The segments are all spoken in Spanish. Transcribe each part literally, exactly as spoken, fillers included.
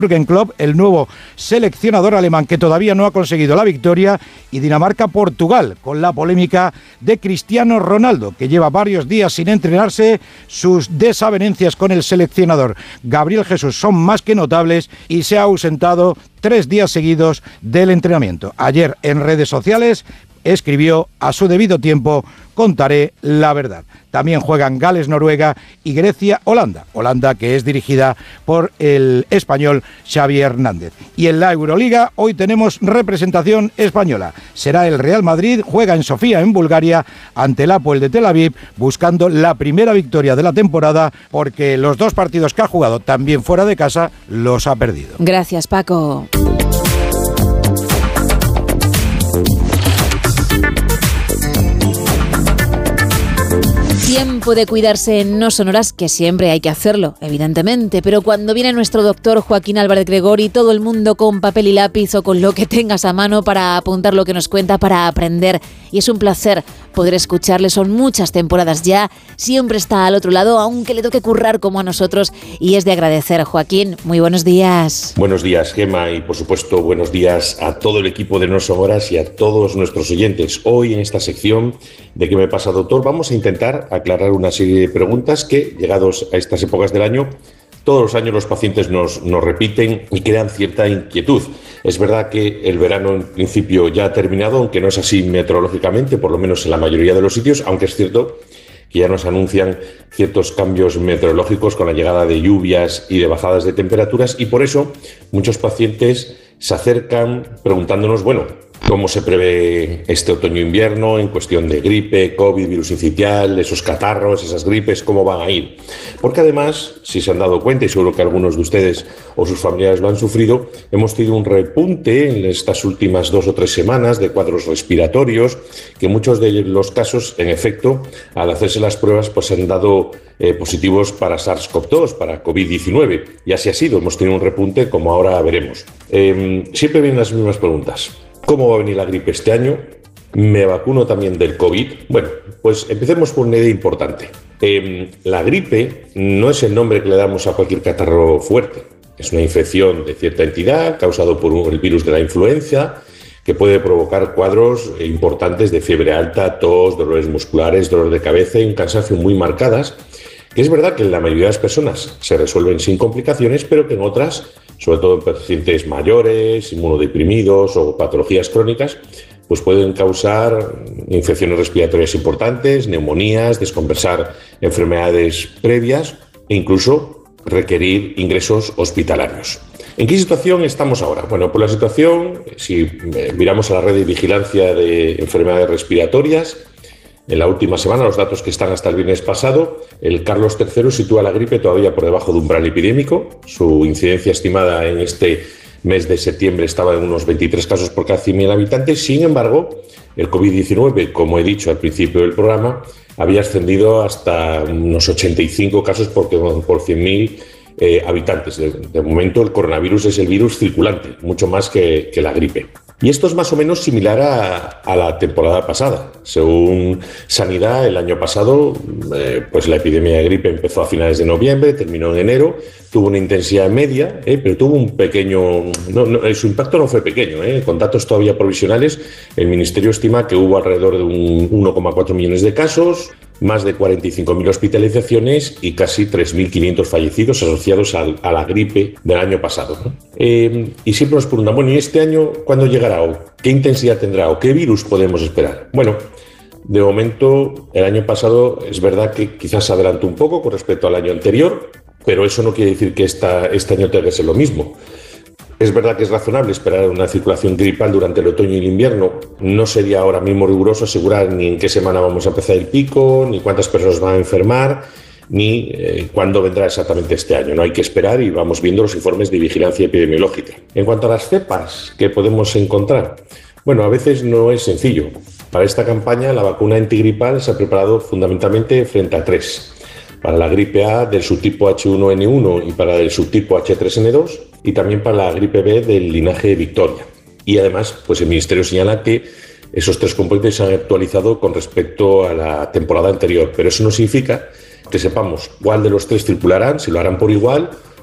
Jürgen Klopp, el nuevo seleccionador alemán que todavía no ha conseguido la victoria, y Dinamarca-Portugal, con la polémica de Cristiano Ronaldo, que lleva varios días sin entrenarse. Sus desavenencias con el seleccionador Gabriel Jesús son más que notables y se ha ausentado tres días seguidos del entrenamiento. Ayer en redes sociales escribió: a su debido tiempo contaré la verdad. También juegan Gales-Noruega y Grecia-Holanda. Holanda, que es dirigida por el español Xavi Hernández. Y en la Euroliga hoy tenemos representación española. Será el Real Madrid, juega en Sofía, en Bulgaria, ante el Hapoel de Tel Aviv, buscando la primera victoria de la temporada, porque los dos partidos que ha jugado también fuera de casa los ha perdido. Gracias, Paco. Tiempo de cuidarse no son horas, que siempre hay que hacerlo, evidentemente, pero cuando viene nuestro doctor Joaquín Álvarez Gregori, todo el mundo con papel y lápiz o con lo que tengas a mano para apuntar lo que nos cuenta, para aprender. Y es un placer poder escucharle, son muchas temporadas ya, siempre está al otro lado, aunque le toque currar como a nosotros, y es de agradecer. Joaquín, muy buenos días. Buenos días, Gemma, y por supuesto buenos días a todo el equipo de No Son Horas y a todos nuestros oyentes. Hoy en esta sección de ¿Qué me pasa, doctor?, vamos a intentar aclarar una serie de preguntas que, llegados a estas épocas del año, todos los años los pacientes nos, nos repiten y crean cierta inquietud. Es verdad que el verano en principio ya ha terminado, aunque no es así meteorológicamente, por lo menos en la mayoría de los sitios, aunque es cierto que ya nos anuncian ciertos cambios meteorológicos con la llegada de lluvias y de bajadas de temperaturas, y por eso muchos pacientes se acercan preguntándonos, bueno, ¿cómo se prevé este otoño-invierno en cuestión de gripe, COVID, virus sincitial, esos catarros, esas gripes, cómo van a ir? Porque además, si se han dado cuenta, y seguro que algunos de ustedes o sus familiares lo han sufrido, hemos tenido un repunte en estas últimas dos o tres semanas de cuadros respiratorios, que en muchos de los casos, en efecto, al hacerse las pruebas, pues han dado eh, positivos para SARS-CoV dos, para COVID diecinueve. Y así ha sido, hemos tenido un repunte, como ahora veremos. Eh, siempre vienen las mismas preguntas. ¿Cómo va a venir la gripe este año? ¿Me vacuno también del COVID? Bueno, pues empecemos por una idea importante. Eh, la gripe no es el nombre que le damos a cualquier catarro fuerte. Es una infección de cierta entidad causado por el virus de la influenza, que puede provocar cuadros importantes de fiebre alta, tos, dolores musculares, dolor de cabeza y un cansancio muy marcadas, que es verdad que en la mayoría de las personas se resuelven sin complicaciones, pero que en otras, sobre todo en pacientes mayores, inmunodeprimidos o patologías crónicas, pues pueden causar infecciones respiratorias importantes, neumonías, descompensar enfermedades previas e incluso requerir ingresos hospitalarios. ¿En qué situación estamos ahora? Bueno, pues la situación, si miramos a la red de vigilancia de enfermedades respiratorias, en la última semana, los datos que están hasta el viernes pasado, el Carlos tercero sitúa la gripe todavía por debajo de umbral epidémico. Su incidencia estimada en este mes de septiembre estaba en unos veintitrés casos por cada cien mil habitantes. Sin embargo, el COVID diecinueve, como he dicho al principio del programa, había ascendido hasta unos ochenta y cinco casos por, por cien mil eh, habitantes. De, de momento, el coronavirus es el virus circulante, mucho más que, que la gripe. Y esto es más o menos similar a, a la temporada pasada. Según Sanidad, el año pasado, eh, pues la epidemia de gripe empezó a finales de noviembre, terminó en enero, tuvo una intensidad media, eh, pero tuvo un pequeño... No, no, su impacto no fue pequeño, eh, con datos todavía provisionales. El Ministerio estima que hubo alrededor de un uno coma cuatro millones de casos, más de cuarenta y cinco mil hospitalizaciones y casi tres mil quinientos fallecidos asociados a, a la gripe del año pasado, ¿no? Eh, y siempre nos preguntan, bueno, ¿y este año cuándo llegará? ¿O qué intensidad tendrá? ¿O qué virus podemos esperar? Bueno, de momento, el año pasado es verdad que quizás se adelantó un poco con respecto al año anterior, pero eso no quiere decir que esta, este año tenga que ser lo mismo. Es verdad que es razonable esperar una circulación gripal durante el otoño y el invierno. No sería ahora mismo riguroso asegurar ni en qué semana vamos a empezar el pico, ni cuántas personas van a enfermar, ni eh, cuándo vendrá exactamente este año. No hay que esperar y vamos viendo los informes de vigilancia epidemiológica. En cuanto a las cepas que podemos encontrar, bueno, a veces no es sencillo. Para esta campaña, la vacuna antigripal se ha preparado fundamentalmente frente a tres. Para la gripe A del subtipo hache uno ene uno y para el subtipo hache tres ene dos, y también para la gripe B del linaje Victoria. Y además, pues el Ministerio señala que esos tres componentes se han actualizado con respecto a la temporada anterior, pero eso no significa que sepamos cuál de los tres circularán, si lo harán por igual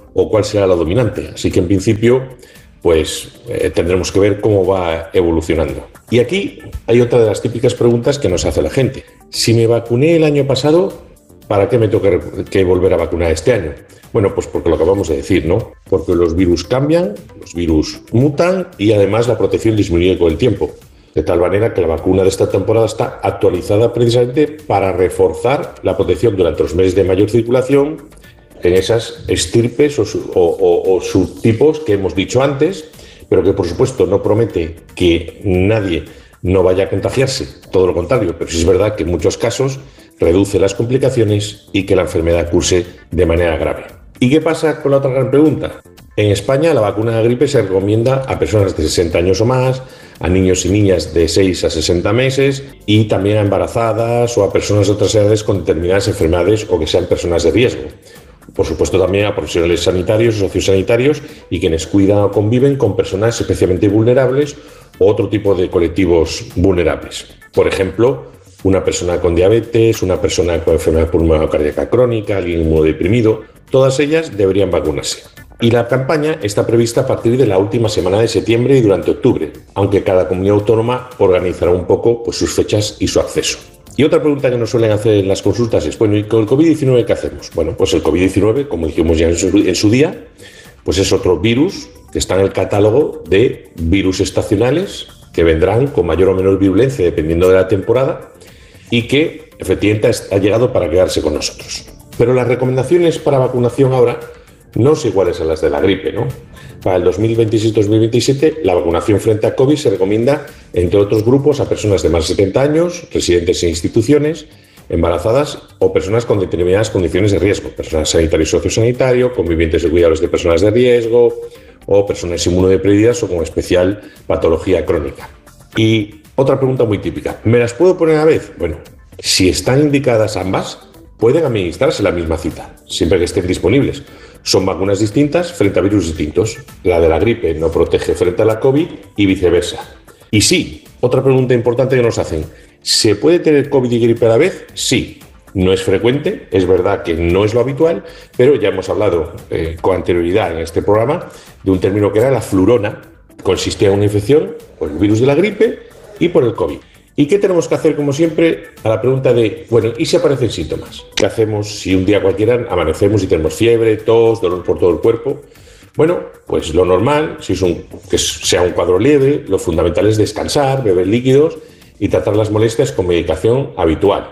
o cuál será la dominante. Así que en principio pues eh, tendremos que ver cómo va evolucionando. Y aquí hay otra de las típicas preguntas que nos hace la gente. Si me vacuné el año pasado, ¿para qué me toca que volver a vacunar este año? Bueno, pues porque lo acabamos de decir, ¿no? Porque los virus cambian, los virus mutan y además la protección disminuye con el tiempo. De tal manera que la vacuna de esta temporada está actualizada precisamente para reforzar la protección durante los meses de mayor circulación en esas estirpes o, o, o, o subtipos que hemos dicho antes, pero que por supuesto no promete que nadie no vaya a contagiarse, todo lo contrario, pero sí es verdad que en muchos casos reduce las complicaciones y que la enfermedad curse de manera grave. ¿Y qué pasa con la otra gran pregunta? En España la vacuna de la gripe se recomienda a personas de sesenta años o más, a niños y niñas de seis a sesenta meses y también a embarazadas o a personas de otras edades con determinadas enfermedades o que sean personas de riesgo. Por supuesto también a profesionales sanitarios o sociosanitarios y quienes cuidan o conviven con personas especialmente vulnerables o otro tipo de colectivos vulnerables. Por ejemplo, una persona con diabetes, una persona con enfermedad pulmonar cardíaca crónica, alguien inmunodeprimido, todas ellas deberían vacunarse. Y la campaña está prevista a partir de la última semana de septiembre y durante octubre, aunque cada comunidad autónoma organizará un poco pues, sus fechas y su acceso. Y otra pregunta que nos suelen hacer en las consultas es, bueno, ¿y con el COVID diecinueve qué hacemos? Bueno, pues el COVID diecinueve, como dijimos ya en su, en su día, pues es otro virus que está en el catálogo de virus estacionales que vendrán con mayor o menor virulencia dependiendo de la temporada y que efectivamente ha llegado para quedarse con nosotros. Pero las recomendaciones para vacunación ahora no son iguales a las de la gripe, ¿no? Para el dos mil veintiséis dos mil veintisiete, la vacunación frente a COVID se recomienda, entre otros grupos, a personas de más de setenta años, residentes en instituciones, embarazadas o personas con determinadas condiciones de riesgo, personal sanitario y sociosanitario, convivientes de cuidados de personas de riesgo o personas inmunodeprimidas o con especial patología crónica. Y otra pregunta muy típica, ¿me las puedo poner a la vez? Bueno, si están indicadas ambas, pueden administrarse la misma cita, siempre que estén disponibles. Son vacunas distintas frente a virus distintos. La de la gripe no protege frente a la COVID y viceversa. Y sí, otra pregunta importante que nos hacen, ¿se puede tener COVID y gripe a la vez? Sí. No es frecuente, es verdad que no es lo habitual, pero ya hemos hablado eh, con anterioridad en este programa de un término que era la flurona. Consistía en una infección por el virus de la gripe y por el COVID. ¿Y qué tenemos que hacer, como siempre, a la pregunta de, bueno, ¿y si aparecen síntomas? ¿Qué hacemos si un día cualquiera amanecemos y tenemos fiebre, tos, dolor por todo el cuerpo? Bueno, pues lo normal, si es un, que sea un cuadro leve, lo fundamental es descansar, beber líquidos y tratar las molestias con medicación habitual.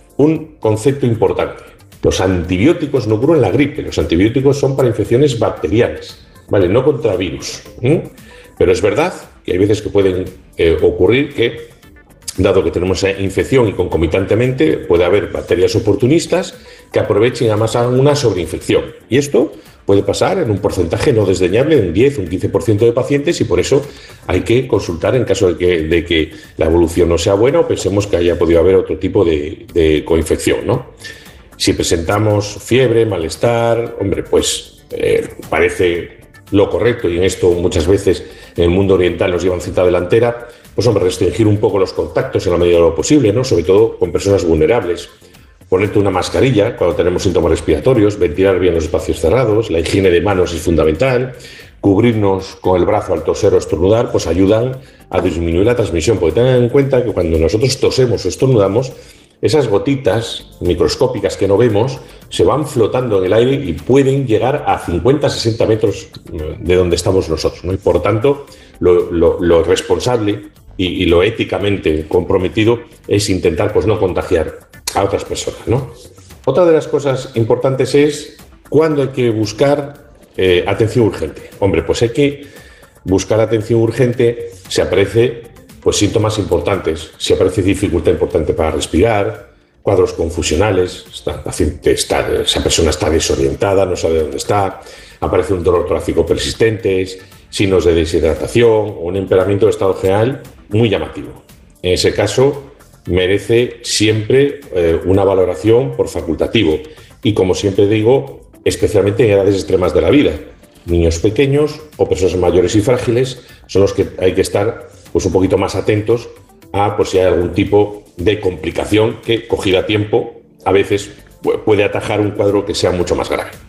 Un concepto importante, los antibióticos no curan la gripe, los antibióticos son para infecciones bacterianas, ¿vale? No contra virus. ¿eh? Pero es verdad que hay veces que pueden eh, ocurrir que, dado que tenemos esa infección y concomitantemente puede haber bacterias oportunistas que aprovechen además una sobreinfección. Y esto puede pasar en un porcentaje no desdeñable de un diez o un quince por ciento de pacientes y por eso hay que consultar en caso de que, de que la evolución no sea buena o pensemos que haya podido haber otro tipo de, de coinfección, ¿no? Si presentamos fiebre, malestar, hombre, pues eh, parece lo correcto y en esto muchas veces en el mundo oriental nos llevan cita delantera, pues hombre, restringir un poco los contactos en la medida de lo posible, ¿no? Sobre todo con personas vulnerables. Ponerte una mascarilla cuando tenemos síntomas respiratorios, ventilar bien los espacios cerrados, la higiene de manos es fundamental, cubrirnos con el brazo al toser o estornudar, pues ayudan a disminuir la transmisión, porque tengan en cuenta que cuando nosotros tosemos o estornudamos, esas gotitas microscópicas que no vemos se van flotando en el aire y pueden llegar a cincuenta a sesenta metros de donde estamos nosotros, ¿no? Y por tanto, lo, lo, lo responsable y, y lo éticamente comprometido es intentar pues, no contagiar a otras personas, ¿no? Otra de las cosas importantes es cuándo hay que buscar eh, atención urgente. Hombre, pues hay que buscar atención urgente si aparece pues, síntomas importantes, si aparece dificultad importante para respirar, cuadros confusionales, está, paciente está, esa persona está desorientada, no sabe dónde está, aparece un dolor torácico persistente, signos de deshidratación o un empeoramiento de estado general muy llamativo. En ese caso, merece siempre eh, una valoración por facultativo y, como siempre digo, especialmente en edades extremas de la vida. Niños pequeños o personas mayores y frágiles son los que hay que estar pues, un poquito más atentos a pues, si hay algún tipo de complicación que, cogida a tiempo, a veces puede atajar un cuadro que sea mucho más grave.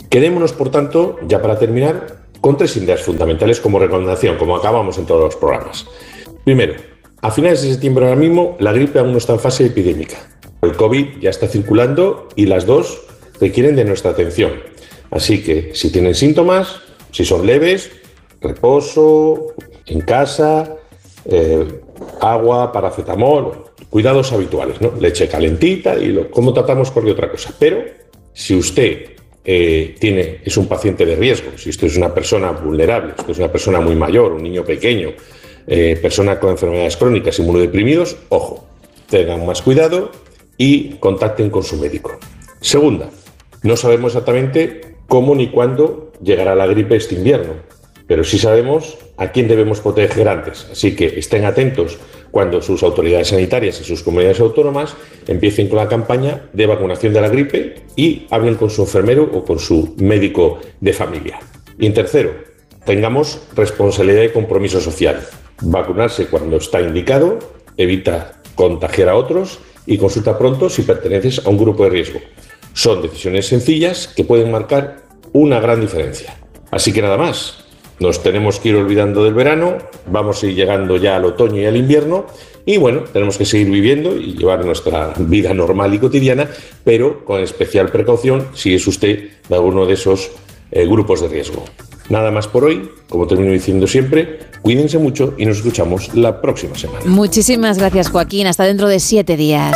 Quedémonos, por tanto, ya para terminar, con tres ideas fundamentales como recomendación, como acabamos en todos los programas. Primero, a finales de septiembre ahora mismo, la gripe aún no está en fase epidémica. El COVID ya está circulando y las dos requieren de nuestra atención. Así que, si tienen síntomas, si son leves, reposo, en casa, eh, agua, paracetamol, cuidados habituales, ¿no? Leche calentita y lo, como tratamos cualquier otra cosa. Pero si usted eh, tiene, es un paciente de riesgo, si usted es una persona vulnerable, si usted es una persona muy mayor, un niño pequeño, eh, persona con enfermedades crónicas, inmunodeprimidos, ojo, tengan más cuidado y contacten con su médico. Segunda, no sabemos exactamente cómo ni cuándo llegará la gripe este invierno, pero sí sabemos a quién debemos proteger antes. Así que estén atentos cuando sus autoridades sanitarias y sus comunidades autónomas empiecen con la campaña de vacunación de la gripe y hablen con su enfermero o con su médico de familia. Y en tercero, tengamos responsabilidad y compromiso social. Vacunarse cuando está indicado, evita contagiar a otros y consulta pronto si perteneces a un grupo de riesgo. Son decisiones sencillas que pueden marcar una gran diferencia. Así que nada más. Nos tenemos que ir olvidando del verano, vamos a ir llegando ya al otoño y al invierno y bueno, tenemos que seguir viviendo y llevar nuestra vida normal y cotidiana, pero con especial precaución si es usted de alguno de esos eh, grupos de riesgo. Nada más por hoy, como termino diciendo siempre, cuídense mucho y nos escuchamos la próxima semana. Muchísimas gracias, Joaquín, hasta dentro de siete días.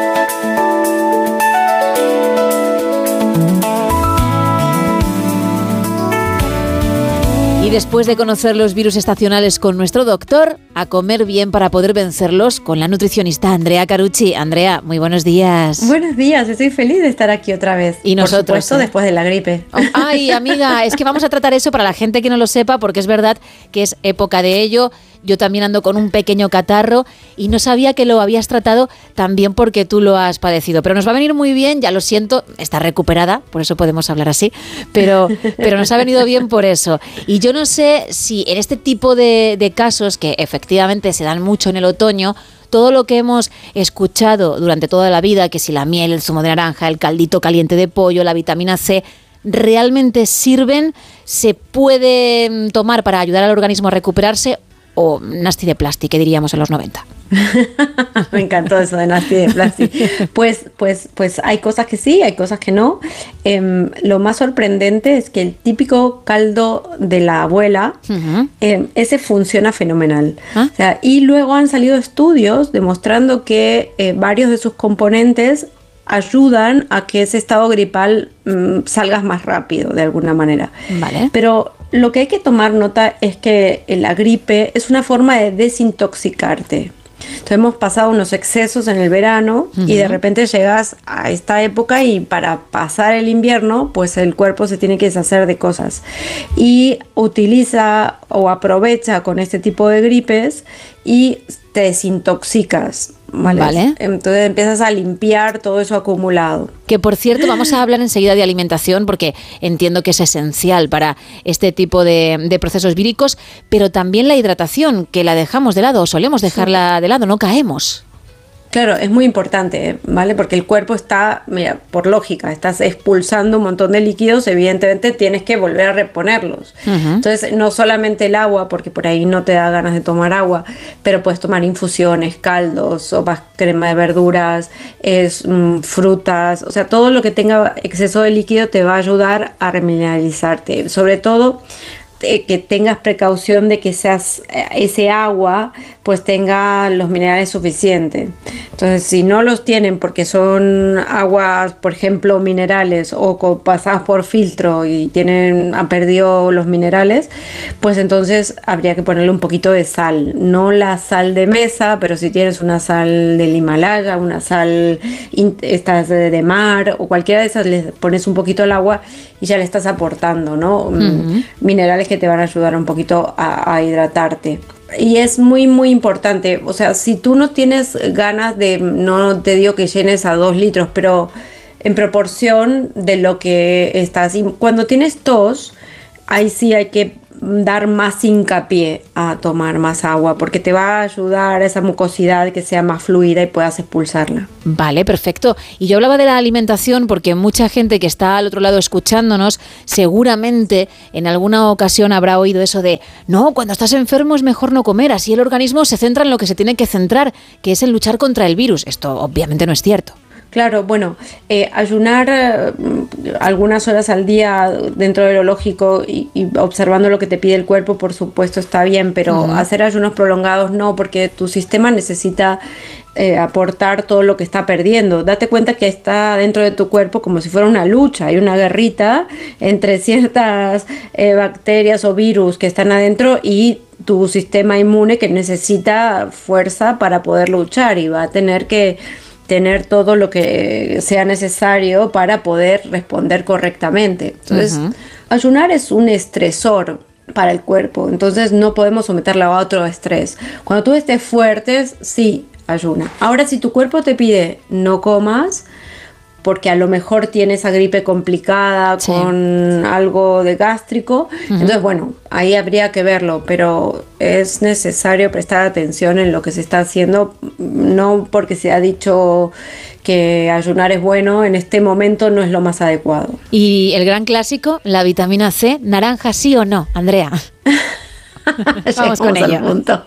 Y después de conocer los virus estacionales con nuestro doctor, a comer bien para poder vencerlos con la nutricionista Andrea Carucci. Andrea, muy buenos días. Buenos días, estoy feliz de estar aquí otra vez. Y nosotros, por supuesto, ¿eh? Después de la gripe. Ay, amiga, es que vamos a tratar eso para la gente que no lo sepa, porque es verdad que es época de ello. Yo también ando con un pequeño catarro y no sabía que lo habías tratado también porque tú lo has padecido. Pero nos va a venir muy bien, ya lo siento, está recuperada, por eso podemos hablar así, pero, pero nos ha venido bien por eso. Y yo no sé si en este tipo de, de casos, que efectivamente se dan mucho en el otoño, todo lo que hemos escuchado durante toda la vida, que si la miel, el zumo de naranja, el caldito caliente de pollo, la vitamina C, ¿realmente sirven? ¿Se puede tomar para ayudar al organismo a recuperarse? O nasty de plástico, que diríamos en los noventa. Me encantó eso de nasty de plástico. Pues, pues, pues hay cosas que sí, hay cosas que no. Eh, lo más sorprendente es que el típico caldo de la abuela, uh-huh. eh, ese funciona fenomenal. ¿Ah? O sea, y luego han salido estudios demostrando que eh, varios de sus componentes ayudan a que ese estado gripal mmm, salgas más rápido de alguna manera. Vale. Pero lo que hay que tomar nota es que la gripe es una forma de desintoxicarte. Entonces hemos pasado unos excesos en el verano uh-huh. y de repente llegas a esta época y para pasar el invierno pues el cuerpo se tiene que deshacer de cosas y utiliza o aprovecha con este tipo de gripes y te desintoxicas. ¿Vale? Vale. Entonces empiezas a limpiar todo eso acumulado. Que por cierto, vamos a hablar enseguida de alimentación porque entiendo que es esencial para este tipo de, de procesos víricos, pero también la hidratación, que la dejamos de lado o solemos dejarla sí. de lado, no caemos. Claro, es muy importante, ¿vale? Porque el cuerpo está, mira, por lógica, estás expulsando un montón de líquidos, evidentemente tienes que volver a reponerlos. Uh-huh. Entonces, no solamente el agua, porque por ahí no te da ganas de tomar agua, pero puedes tomar infusiones, caldos, sopas, crema de verduras, es, mm, frutas, o sea, todo lo que tenga exceso de líquido te va a ayudar a remineralizarte. Sobre todo, que tengas precaución de que seas, ese agua pues tenga los minerales suficientes. Entonces, si no los tienen porque son aguas, por ejemplo, minerales o pasadas por filtro y tienen, han perdido los minerales, pues entonces habría que ponerle un poquito de sal. No la sal de mesa, pero si tienes una sal del Himalaya, una sal estas de mar o cualquiera de esas, le pones un poquito al agua y ya le estás aportando, ¿no? Uh-huh. Minerales que te van a ayudar un poquito a, a hidratarte. Y es muy, muy importante. O sea, si tú no tienes ganas de, no te digo que llenes a dos litros, pero en proporción de lo que estás. Y cuando tienes tos, ahí sí hay que dar más hincapié a tomar más agua, porque te va a ayudar a esa mucosidad que sea más fluida y puedas expulsarla. Vale, perfecto. Y yo hablaba de la alimentación porque mucha gente que está al otro lado escuchándonos seguramente en alguna ocasión habrá oído eso de no, cuando estás enfermo es mejor no comer, así el organismo se centra en lo que se tiene que centrar, que es en luchar contra el virus. Esto obviamente no es cierto. Claro, bueno, eh, ayunar eh, algunas horas al día dentro de lo lógico y, y observando lo que te pide el cuerpo, por supuesto está bien, pero uh-huh. hacer ayunos prolongados no, porque tu sistema necesita eh, aportar todo lo que está perdiendo. Date cuenta que está dentro de tu cuerpo como si fuera una lucha, hay una guerrita entre ciertas eh, bacterias o virus que están adentro y tu sistema inmune que necesita fuerza para poder luchar y va a tener que tener todo lo que sea necesario para poder responder correctamente. Entonces, uh-huh. ayunar es un estresor para el cuerpo, entonces no podemos someterlo a otro estrés. Cuando tú estés fuerte, sí, ayuna. Ahora, si tu cuerpo te pide no comas, porque a lo mejor tiene esa gripe complicada sí. con algo de gástrico, uh-huh. entonces bueno, ahí habría que verlo, pero es necesario prestar atención en lo que se está haciendo, no porque se ha dicho que ayunar es bueno, en este momento no es lo más adecuado. Y el gran clásico, la vitamina C, naranja sí o no, Andrea. Vamos con ello. Punto.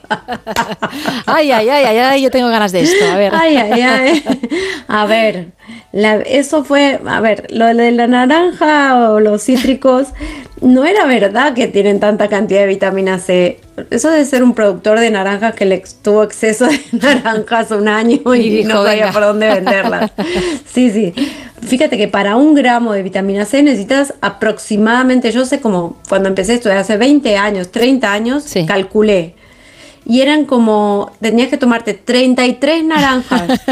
Ay, ay, ay, ay, ay, yo tengo ganas de esto. A ver. Ay, ay, ay. A ver, la, eso fue, a ver, lo de la naranja o los cítricos, no era verdad que tienen tanta cantidad de vitamina C. Eso de ser un productor de naranjas que le tuvo exceso de naranjas un año y, y dijo, no sabía venga. por dónde venderlas. Sí, sí. Fíjate que para un gramo de vitamina C necesitas aproximadamente, yo sé como cuando empecé esto, hace veinte años, treinta años, sí. calculé. Y eran como, tenías que tomarte treinta y tres naranjas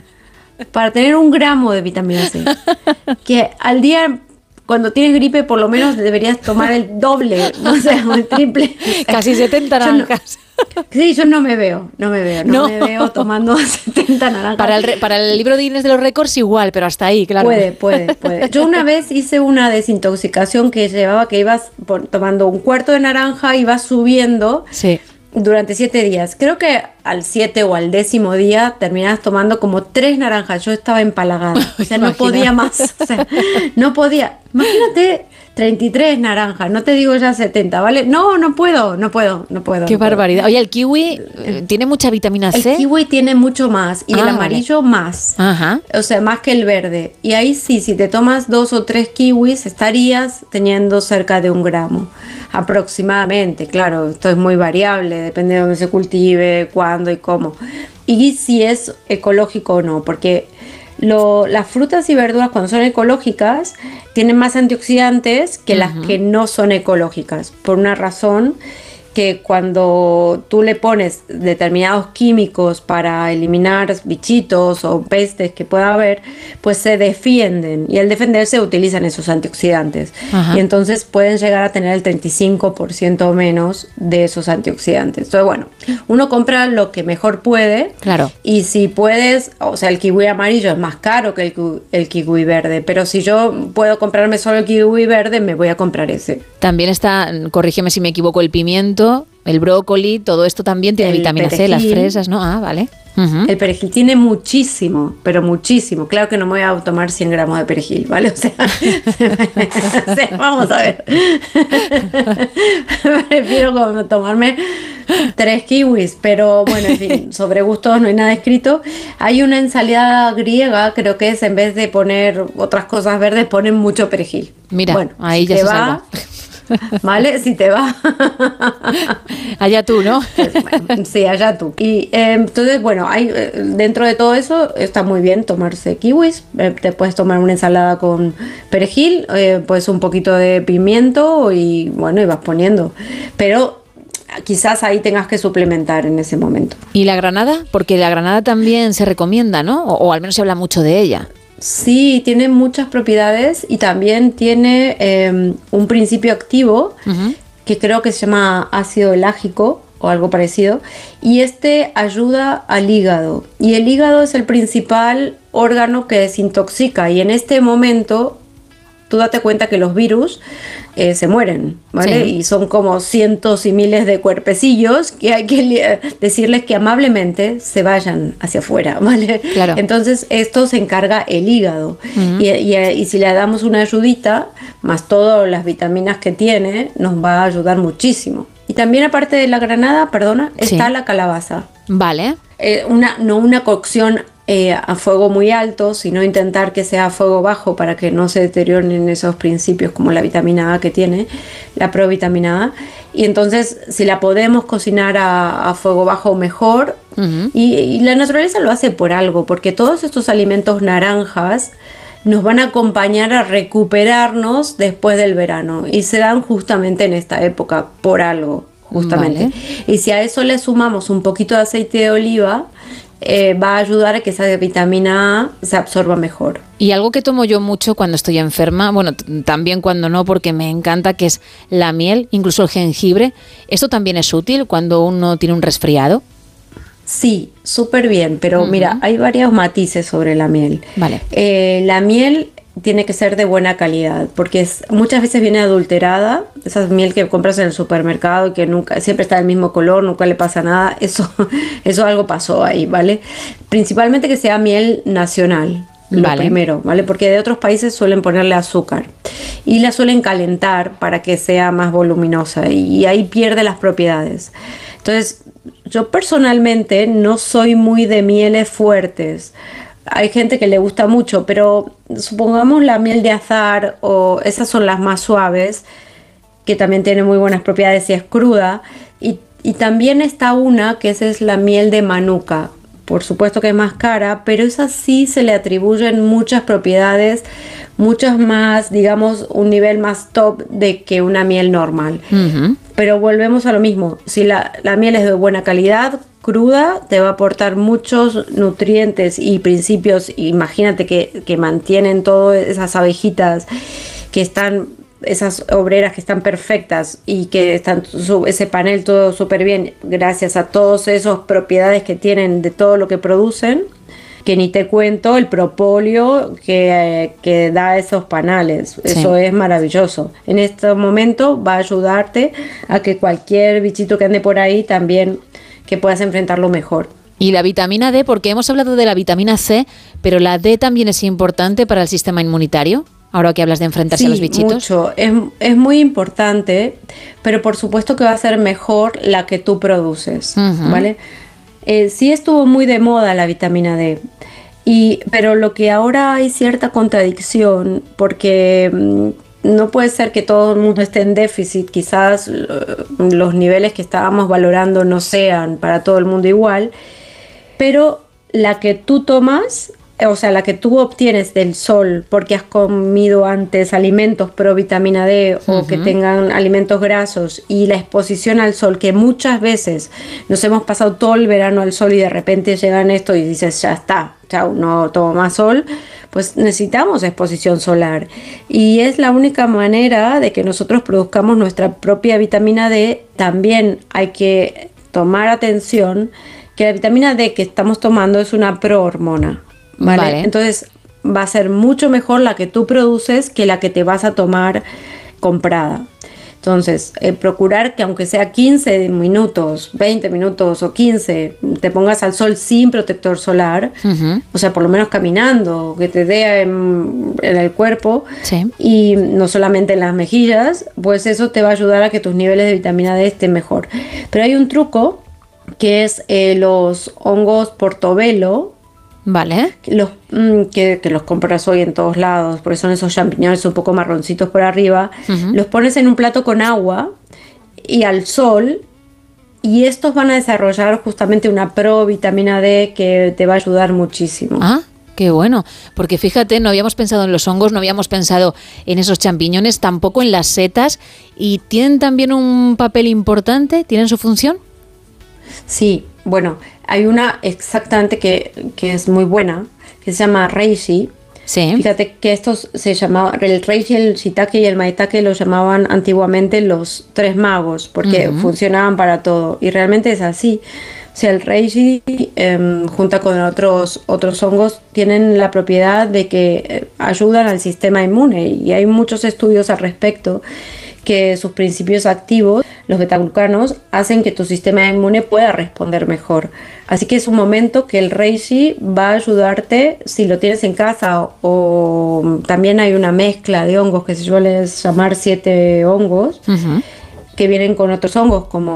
para tener un gramo de vitamina C. Que al día, cuando tienes gripe, por lo menos deberías tomar el doble, no sé, o el triple. Casi setenta naranjas. No, sí, yo no me veo, no me veo, no, no. me veo tomando setenta naranjas. Para el, re, para el libro de Guinness de los récords igual, pero hasta ahí, claro. Puede, puede, puede. Yo una vez hice una desintoxicación que llevaba que ibas por, tomando un cuarto de naranja y vas subiendo. Sí. Durante siete días. Creo que al siete o al décimo día terminabas tomando como tres naranjas. Yo estaba empalagada. O sea, no podía más. O sea, no podía. Imagínate treinta y tres naranjas. No te digo ya setenta, ¿vale? No, no puedo, no puedo, no puedo. Qué no barbaridad. puedo. Oye, ¿el kiwi eh, tiene mucha vitamina C? El kiwi tiene mucho más. Y ah, el amarillo vale. más. Ajá. O sea, más que el verde. Y ahí sí, si te tomas dos o tres kiwis, estarías teniendo cerca de un gramo. Aproximadamente, claro, esto es muy variable, depende de dónde se cultive, cuándo y cómo. Y si es ecológico o no, porque lo, las frutas y verduras cuando son ecológicas tienen más antioxidantes que uh-huh. las que no son ecológicas, por una razón que cuando tú le pones determinados químicos para eliminar bichitos o pestes que pueda haber, pues se defienden y al defenderse utilizan esos antioxidantes. Ajá. Y entonces pueden llegar a tener el treinta y cinco por ciento menos de esos antioxidantes. Entonces, bueno, uno compra lo que mejor puede. Claro. Y si puedes, o sea, el kiwi amarillo es más caro que el, el kiwi verde, pero si yo puedo comprarme solo el kiwi verde, me voy a comprar ese. También está, corrígeme si me equivoco, el pimiento, el brócoli, todo esto también tiene el vitamina perejil. C, las fresas, ¿no? Ah, vale. Uh-huh. El perejil tiene muchísimo, pero muchísimo. Claro que no me voy a tomar cien gramos de perejil, ¿vale? O sea, o sea vamos a ver. Prefiero como tomarme tres kiwis, pero bueno, en fin, sobre gustos no hay nada escrito. Hay una ensalada griega, creo que es, en vez de poner otras cosas verdes, ponen mucho perejil. Mira, bueno, ahí si ya te se va, salva. ¿Vale? Si te va. Allá tú, ¿no? Pues, bueno, sí, allá tú. Y eh, entonces, bueno, hay eh, dentro de todo eso está muy bien tomarse kiwis. Eh, te puedes tomar una ensalada con perejil, eh, pues un poquito de pimiento y bueno, y vas poniendo. Pero quizás ahí tengas que suplementar en ese momento. ¿Y la granada? Porque la granada también se recomienda, ¿no? O, o al menos se habla mucho de ella. Sí, tiene muchas propiedades y también tiene eh, un principio activo uh-huh. que creo que se llama ácido elágico o algo parecido, y este ayuda al hígado, y el hígado es el principal órgano que desintoxica, y en este momento tú date cuenta que los virus eh, se mueren, ¿vale? Sí. Y son como cientos y miles de cuerpecillos que hay que decirles que amablemente se vayan hacia afuera, ¿vale? Claro. Entonces esto se encarga el hígado. Uh-huh. y, y, y si le damos una ayudita, más todas las vitaminas que tiene, nos va a ayudar muchísimo. Y también aparte de la granada, perdona, está sí. la calabaza. Vale. Eh, una, no una cocción eh, a fuego muy alto, sino intentar que sea a fuego bajo para que no se deterioren esos principios como la vitamina A que tiene, la provitamina A. Y entonces, si la podemos cocinar a, a fuego bajo, mejor. Uh-huh. y, y la naturaleza lo hace por algo, porque todos estos alimentos naranjas nos van a acompañar a recuperarnos después del verano y se dan justamente en esta época por algo, justamente. Vale. Y si a eso le sumamos un poquito de aceite de oliva, eh, va a ayudar a que esa vitamina A se absorba mejor. Y algo que tomo yo mucho cuando estoy enferma, bueno, t- también cuando no, porque me encanta, que es la miel, incluso el jengibre. ¿Esto también es útil cuando uno tiene un resfriado? Sí, súper bien, pero uh-huh. mira, hay varios matices sobre la miel. Vale. Eh, la miel tiene que ser de buena calidad, porque es, muchas veces viene adulterada, esa miel que compras en el supermercado y que nunca, siempre está del mismo color, nunca le pasa nada, eso, eso algo pasó ahí, ¿vale? Principalmente que sea miel nacional, lo vale. primero, ¿vale? Porque de otros países suelen ponerle azúcar y la suelen calentar para que sea más voluminosa y ahí pierde las propiedades. Entonces, yo personalmente no soy muy de mieles fuertes. Hay gente que le gusta mucho, pero supongamos la miel de azahar o esas son las más suaves, que también tiene muy buenas propiedades si es cruda. Y, y también está una que esa es la miel de manuka. Por supuesto que es más cara, pero esa sí se le atribuyen muchas propiedades, muchas más, digamos, un nivel más top de que una miel normal. Uh-huh. Pero volvemos a lo mismo, si la, la miel es de buena calidad, cruda, te va a aportar muchos nutrientes y principios, imagínate que, que mantienen todas esas abejitas que están, esas obreras que están perfectas y que están su, ese panel todo súper bien gracias a todas esas propiedades que tienen de todo lo que producen, que ni te cuento el propóleo que, que da esos panales. Sí. Eso es maravilloso. En este momento va a ayudarte a que cualquier bichito que ande por ahí también que puedas enfrentarlo mejor. Y la vitamina D, porque hemos hablado de la vitamina C, pero la D también es importante para el sistema inmunitario. Ahora que hablas de enfrentarse sí, a los bichitos. Mucho. Es, es muy importante, pero por supuesto que va a ser mejor la que tú produces, uh-huh. ¿vale? Eh, sí estuvo muy de moda la vitamina D, y, pero lo que ahora hay cierta contradicción, porque mmm, no puede ser que todo el mundo esté en déficit, quizás uh, los niveles que estábamos valorando no sean para todo el mundo igual, pero la que tú tomas, o sea, la que tú obtienes del sol porque has comido antes alimentos pro vitamina D o uh-huh. que tengan alimentos grasos y la exposición al sol, que muchas veces nos hemos pasado todo el verano al sol y de repente llegan esto y dices, ya está, chao, no tomo más sol, pues necesitamos exposición solar. Y es la única manera de que nosotros produzcamos nuestra propia vitamina D. También hay que tomar atención que la vitamina D que estamos tomando es una prohormona. ¿Vale? Vale. Entonces va a ser mucho mejor la que tú produces que la que te vas a tomar comprada. Entonces, eh, procurar que aunque sea quince minutos, veinte minutos o quince, te pongas al sol sin protector solar, uh-huh. o sea, por lo menos caminando, que te dé en, en el cuerpo, sí. y no solamente en las mejillas, pues eso te va a ayudar a que tus niveles de vitamina D estén mejor. Pero hay un truco que es eh, los hongos portobelo. Vale. Los, mmm, que, que los compras hoy en todos lados, porque son esos champiñones un poco marroncitos por arriba. Uh-huh. Los pones en un plato con agua y al sol, y estos van a desarrollar justamente una provitamina D que te va a ayudar muchísimo. Ah, qué bueno, porque fíjate, no habíamos pensado en los hongos, no habíamos pensado en esos champiñones, tampoco en las setas, y tienen también un papel importante, ¿tienen su función? Sí, bueno, hay una exactamente que, que es muy buena, que se llama reishi. Sí. Fíjate que estos se llamaban, el reishi, el shiitake y el maitake los llamaban antiguamente los tres magos, porque uh-huh. funcionaban para todo. Y realmente es así. O sea, el reishi, eh, junto con otros, otros hongos, tienen la propiedad de que eh, ayudan al sistema inmune, y hay muchos estudios al respecto, que sus principios activos, los betaglucanos, hacen que tu sistema inmune pueda responder mejor. Así que es un momento que el reishi va a ayudarte si lo tienes en casa, o, o también hay una mezcla de hongos que se suele llamar siete hongos, uh-huh. que vienen con otros hongos como